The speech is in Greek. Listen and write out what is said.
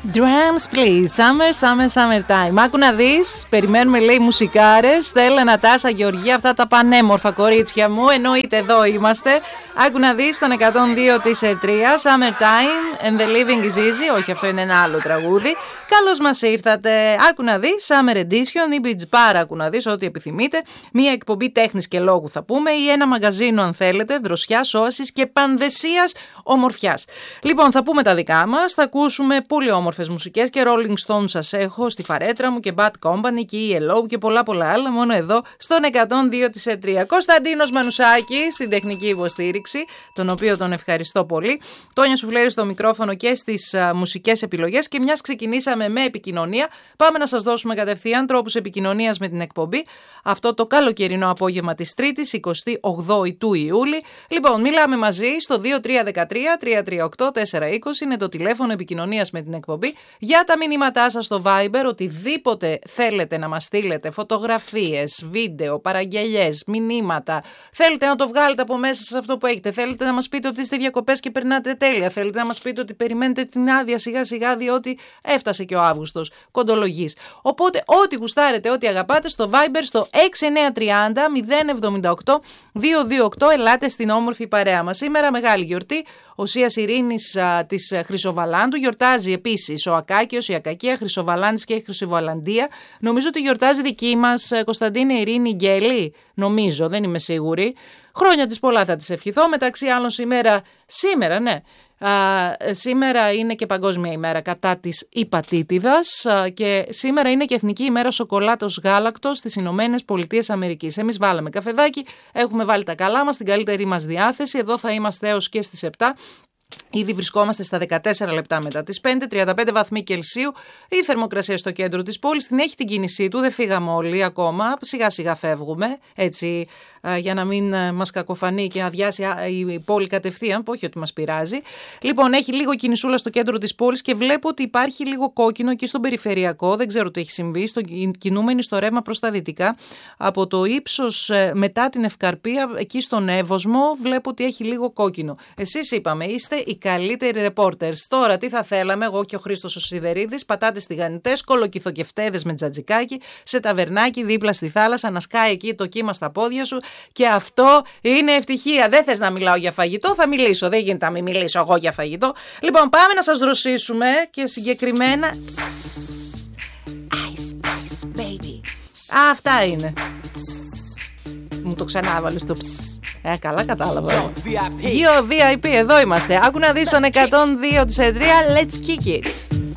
Drums please, summer time. Άκου να δεις, περιμένουμε λέει μουσικάρες. Στέλλα, Νατάσα, Γεωργία, αυτά τα πανέμορφα κορίτσια μου. Εννοείται εδώ είμαστε. Άκου να δεις τον 102 της Ερτρία, Summer time and the living is easy. Όχι, αυτό είναι ένα άλλο τραγούδι. Καλώς μας ήρθατε. Άκου να δεις, Summer Edition ή Beach Bar, άκου να δεις ό,τι επιθυμείτε. Μία εκπομπή τέχνης και λόγου θα πούμε ή ένα μαγαζίνο αν θέλετε, δροσιάς, όασης και πανδεσίας ομορφιάς. Λοιπόν, θα πούμε τα δικά μας, θα ακούσουμε πολύ όμορφες μουσικές και Rolling Stones σας έχω στη φαρέτρα μου και Bad Company και ELO και πολλά άλλα μόνο εδώ στον 102 της Ερτρία. Κωνσταντίνος Μανουσάκης στην τεχνική υποστήριξη, τον οποίο τον ευχαριστώ πολύ. Τόνια Σουφλέρη στο μικρόφωνο και στις μουσικές επιλογές και μιας ξεκινήσαμε με επικοινωνία, πάμε να σας δώσουμε κατευθείαν τρόπους επικοινωνίας με την εκπομπή αυτό το καλοκαιρινό απόγευμα της Τρίτης, 28 του Ιούλη. Λοιπόν, μιλάμε μαζί στο 2313-338-420, είναι το τηλέφωνο επικοινωνίας με την εκπομπή. Για τα μηνύματά σας στο Viber, οτιδήποτε θέλετε να μας στείλετε, φωτογραφίες, βίντεο, παραγγελιές, μηνύματα, θέλετε να το βγάλετε από μέσα σε αυτό που έχετε, θέλετε να μας πείτε ότι είστε διακοπές και περνάτε τέλεια, θέλετε να μας πείτε ότι περιμένετε την άδεια σιγά σιγά διότι έφτασε και ο Αύγουστος, κοντολογής. Οπότε ό,τι γουστάρετε, ό,τι αγαπάτε στο Viber στο 6930-078-228, ελάτε στην όμορφη παρέα μας. Σήμερα μεγάλη γιορτή. Ο Οσίας Ειρήνης της Χρυσοβαλάντου, γιορτάζει επίσης ο Ακάκιος, η Ακακία, Χρυσοβαλάντης και η Χρυσοβαλαντία. Νομίζω ότι γιορτάζει δική μας Κωνσταντίνη Ειρήνη Γκέλη, νομίζω, δεν είμαι σίγουρη. Χρόνια της πολλά θα της ευχηθώ, μεταξύ άλλων σήμερα ναι. Σήμερα είναι και Παγκόσμια ημέρα κατά της υπατήτηδας και σήμερα είναι και Εθνική ημέρα σοκολάτος γάλακτος στις Ηνωμένες Πολιτείες Αμερικής. Εμείς βάλαμε καφεδάκι, έχουμε βάλει τα καλά μας, την καλύτερη μας διάθεση, εδώ θα είμαστε έως και στις 7. Ήδη βρισκόμαστε στα 14 λεπτά μετά τις 5, 35 βαθμοί Κελσίου. Η θερμοκρασία στο κέντρο της πόλης την έχει την κίνησή του, δεν φύγαμε όλοι ακόμα, σιγά σιγά φεύγουμε, έτσι για να μην μας κακοφανεί και αδειάσει η πόλη κατευθείαν, που όχι ότι μας πειράζει. Λοιπόν, έχει λίγο κινησούλα στο κέντρο της πόλης και βλέπω ότι υπάρχει λίγο κόκκινο εκεί στον περιφερειακό, δεν ξέρω τι έχει συμβεί, κινούμενη στο ρεύμα προς τα δυτικά, από το ύψος μετά την Ευκαρπία, εκεί στον Εύωσμο, βλέπω ότι έχει λίγο κόκκινο. Εσείς είπαμε, είστε οι καλύτεροι reporters. Τώρα τι θα θέλαμε, εγώ και ο Χρήστος ο Σιδερίδης, πατάτες τηγανιτές, κολοκυθοκεφτέδες με τζατζικάκι, σε ταβερνάκι δίπλα στη θάλασσα, να σκάει εκεί το κύμα στα πόδια σου και αυτό είναι ευτυχία. Δεν θες να μιλάω για φαγητό, θα μιλήσω. Δεν γίνεται να μην μιλήσω εγώ για φαγητό. Λοιπόν, πάμε να σας δροσίσουμε και συγκεκριμένα. Ice, ice, baby. Αυτά είναι. Μου το ξανάβαλε στο ψ. Καλά κατάλαβα. Γιο VIP, εδώ είμαστε. Άκου να δεις τον 102 της Ερτρία. Let's kick it.